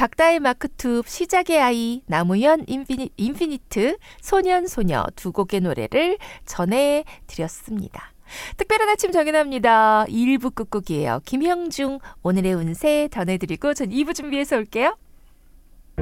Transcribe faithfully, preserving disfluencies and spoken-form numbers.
박다의 마크툽, 시작의 아이, 남우현 인피니, 인피니트, 소년소녀 두 곡의 노래를 전해드렸습니다. 특별한 아침 정연합니다. 일 부 끝곡이에요. 김형중 오늘의 운세 전해드리고 전 이 부 준비해서 올게요.